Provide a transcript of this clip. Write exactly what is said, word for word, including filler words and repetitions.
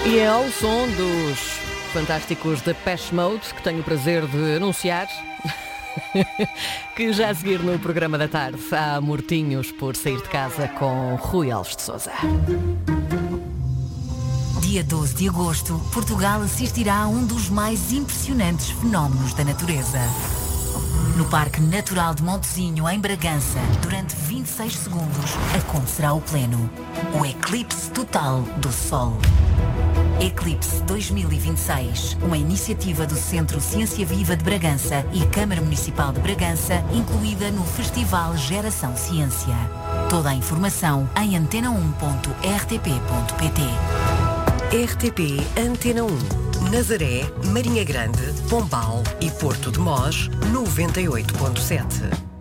E é ao som dos fantásticos Depeche Mode que tenho o prazer de anunciar que já a seguir no programa da tarde há mortinhos por sair de casa com Rui Alves de Sousa. Dia doze de agosto, Portugal assistirá a um dos mais impressionantes fenómenos da natureza. No Parque Natural de Montezinho, em Bragança, durante vinte e seis segundos, acontecerá o pleno. O eclipse total do Sol. Eclipse dois mil e vinte e seis, uma iniciativa do Centro Ciência Viva de Bragança e Câmara Municipal de Bragança, incluída no Festival Geração Ciência. Toda a informação em antena um ponto r t p ponto p t. R T P Antena um, Nazaré, Marinha Grande, Pombal e Porto de Mós, noventa e oito ponto sete.